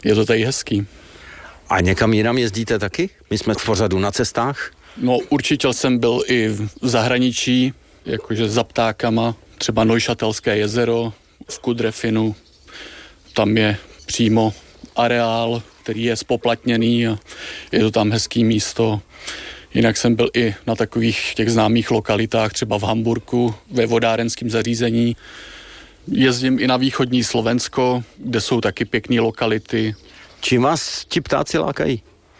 je to tady hezký. A někam jinam jezdíte taky? My jsme v pořadu Na cestách. No určitě jsem byl i v zahraničí, jakože za ptákama, třeba Neuchâtelské jezero v Kudrefinu. Tam je přímo areál, který je spoplatněný a je to tam hezký místo. Jinak jsem byl i na takových těch známých lokalitách, třeba v Hamburku, ve vodárenském zařízení. Jezdím i na východní Slovensko, kde jsou taky pěkné lokality. Čím vás ti ptáci lákají?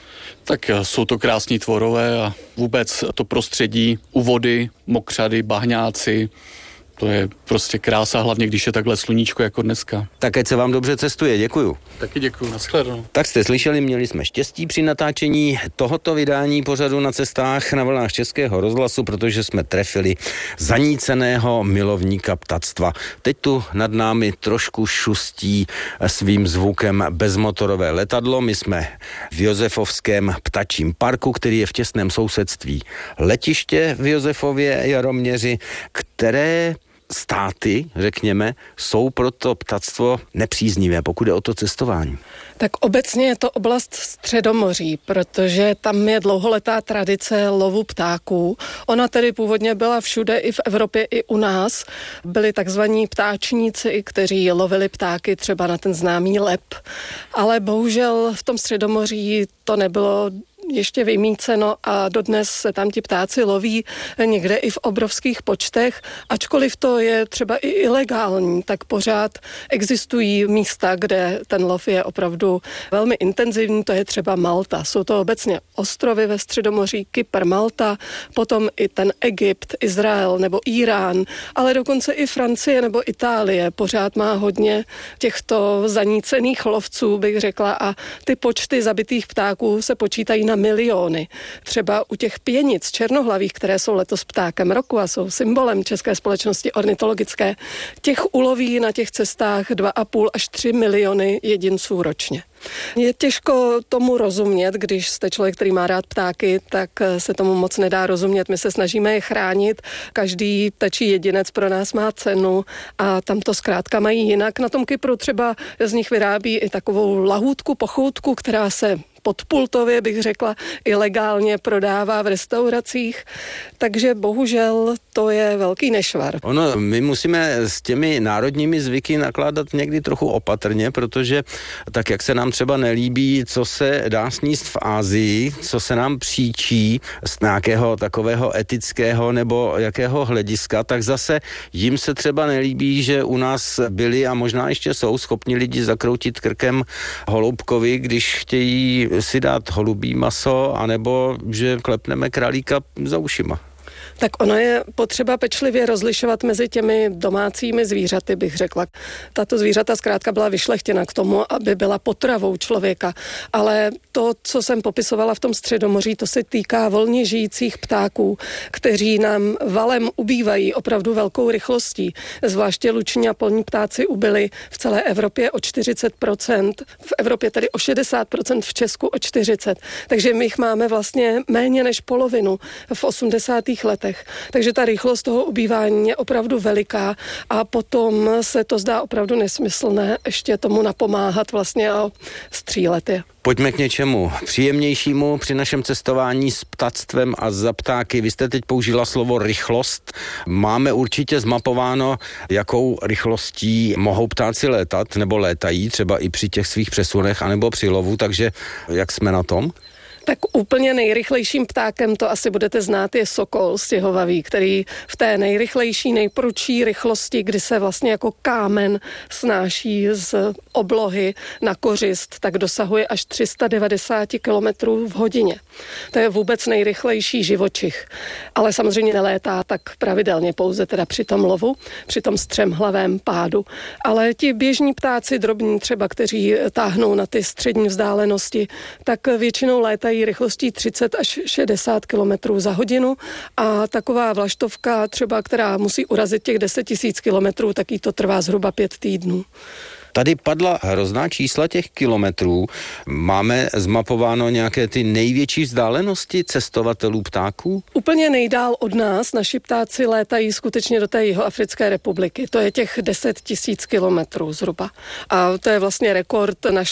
Tak jsou to krásní tvorové a vůbec to prostředí u vody, mokřady, bahňáci, to je prostě krása, hlavně když je takhle sluníčko jako dneska. Tak ať se vám dobře cestuje, děkuju. Taky děkuju, nashledanou. Tak jste slyšeli, měli jsme štěstí při natáčení tohoto vydání pořadu Na cestách na vlnách Českého rozhlasu, protože jsme trefili zaníceného milovníka ptactva. Teď tu nad námi trošku šustí svým zvukem bezmotorové letadlo. My jsme v Josefovském ptačím parku, který je v těsném sousedství letiště v Josefově Jaroměři, které státy, řekněme, jsou pro to ptactvo nepříznivé, pokud je o to cestování. Tak obecně je to oblast Středomoří, protože tam je dlouholetá tradice lovu ptáků. Ona tedy původně byla všude i v Evropě, i u nás. Byli takzvaní ptáčníci, kteří lovili ptáky třeba na ten známý lep. Ale bohužel v tom Středomoří to nebylo ještě vymýceno a dodnes se tam ti ptáci loví někde i v obrovských počtech. Ačkoliv to je třeba i ilegální, tak pořád existují místa, kde ten lov je opravdu velmi intenzivní, to je třeba Malta. Jsou to obecně ostrovy ve Středomoří, Kypr, Malta, potom i ten Egypt, Izrael nebo Irán, ale dokonce i Francie nebo Itálie pořád má hodně těchto zanícených lovců, bych řekla, a ty počty zabitých ptáků se počítají na miliony. Třeba u těch pěnic černohlavých, které jsou letos ptákem roku a jsou symbolem České společnosti ornitologické, těch uloví na těch cestách 2,5 až 3 miliony jedinců ročně. Je těžko tomu rozumět, když jste člověk, který má rád ptáky, tak se tomu moc nedá rozumět. My se snažíme je chránit, každý ptačí jedinec pro nás má cenu a tam to zkrátka mají jinak. Na tom Kypru třeba z nich vyrábí i takovou lahůdku, pochoutku, která se podpultově, bych řekla, i legálně prodává v restauracích, takže bohužel to je velký nešvar. Ono, my musíme s těmi národními zvyky nakládat někdy trochu opatrně, protože tak, jak se nám třeba nelíbí, co se dá sníst v Asii, co se nám příčí z nějakého takového etického nebo jakého hlediska, tak zase jim se třeba nelíbí, že u nás byli a možná ještě jsou schopni lidi zakroutit krkem holoubkovi, když chtějí si dát holubí maso, anebo že klepneme králíka za ušima. Tak ono je potřeba pečlivě rozlišovat mezi těmi domácími zvířaty, bych řekla. Tato zvířata zkrátka byla vyšlechtěna k tomu, aby byla potravou člověka. Ale to, co jsem popisovala v tom Středomoří, to se týká volně žijících ptáků, kteří nám valem ubývají opravdu velkou rychlostí. Zvláště luční a polní ptáci ubyli v celé Evropě o 40%, v Evropě tedy o 60%, v Česku o 40%. Takže my jich máme vlastně méně než polovinu v 80. letech. Takže ta rychlost toho ubývání je opravdu veliká a potom se to zdá opravdu nesmyslné ještě tomu napomáhat vlastně a střílet je. Pojďme k něčemu příjemnějšímu při našem cestování s ptactvem a za ptáky. Vy jste teď použila slovo rychlost. Máme určitě zmapováno, jakou rychlostí mohou ptáci létat, nebo létají třeba i při těch svých přesunech, anebo při lovu, takže jak jsme na tom? Tak úplně nejrychlejším ptákem, to asi budete znát, je sokol stěhovavý, který v té nejrychlejší, nejprudší rychlosti, kdy se vlastně jako kámen snáší z oblohy na kořist, tak dosahuje až 390 km v hodině. To je vůbec nejrychlejší živočich. Ale samozřejmě nelétá tak pravidelně, pouze teda při tom lovu, při tom střemhlavém pádu. Ale ti běžní ptáci, drobní třeba, kteří táhnou na ty střední vzdálenosti, tak většinou létají rychlostí 30 až 60 km za hodinu a taková vlaštovka třeba, která musí urazit těch 10 000 kilometrů, tak jí to trvá zhruba 5 týdnů. Tady padla hrozná čísla těch kilometrů. Máme zmapováno nějaké ty největší vzdálenosti cestovatelů ptáků? Úplně nejdál od nás naši ptáci létají skutečně do té Jihoafrické republiky. To je těch 10 000 kilometrů zhruba. A to je vlastně rekord